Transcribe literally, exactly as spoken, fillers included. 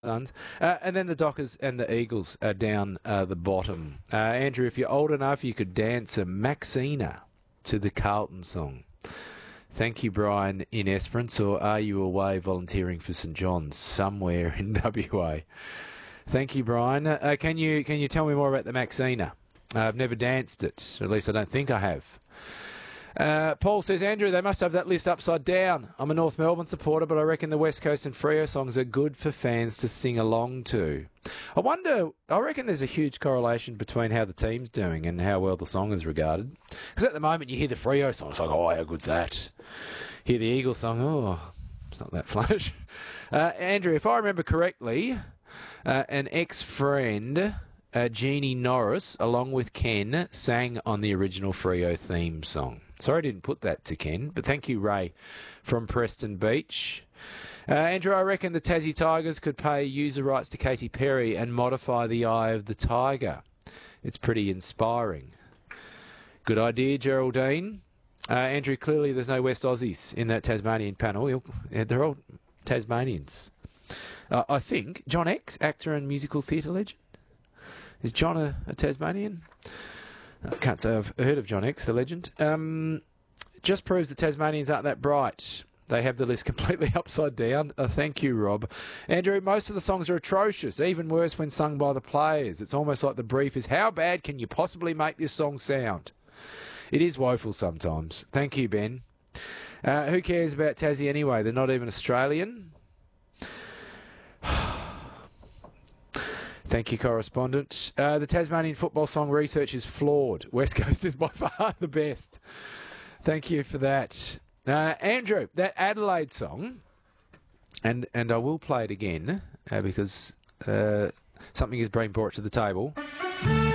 Suns. Uh, and then the Dockers and the Eagles are down uh, the bottom. Uh, Andrew, if you're old enough, you could dance a Maxina to the Carlton song. Thank you, Brian, in Esperance, or are you away volunteering for St John's somewhere in W A? Thank you, Brian. Uh, can you can you tell me more about the Maxina? Uh, I've never danced it, or at least I don't think I have. Uh, Paul says, Andrew, they must have that list upside down. I'm a North Melbourne supporter, but I reckon the West Coast and Freo songs are good for fans to sing along to. I wonder, I reckon there's a huge correlation between how the team's doing and how well the song is regarded. Because at the moment you hear the Freo song, it's like, oh, how good's that? Hear the Eagles song, oh, it's not that flash. Uh, Andrew, if I remember correctly, uh, an ex-friend... Uh, Jeannie Norris, along with Ken, sang on the original Freo theme song. Sorry I didn't put that to Ken, but thank you, Ray, from Preston Beach. Uh, Andrew, I reckon the Tassie Tigers could pay user rights to Katy Perry and modify the Eye of the Tiger. It's pretty inspiring. Good idea, Geraldine. Uh, Andrew, clearly there's no West Aussies in that Tasmanian panel. They're all Tasmanians. Uh, I think John X, actor and musical theatre legend. Is John a, a Tasmanian? I can't say I've heard of John X, the legend. Um, just proves the Tasmanians aren't that bright. They have the list completely upside down. Uh, thank you, Rob. Andrew, most of the songs are atrocious, even worse when sung by the players. It's almost like the brief is, how bad can you possibly make this song sound? It is woeful sometimes. Thank you, Ben. Uh, who cares about Tassie anyway? They're not even Australian. Thank you, correspondent. Uh, the Tasmanian football song research is flawed. West Coast is by far the best. Thank you for that. Uh, Andrew, that Adelaide song, and, and I will play it again uh, because uh, something is being brought to the table.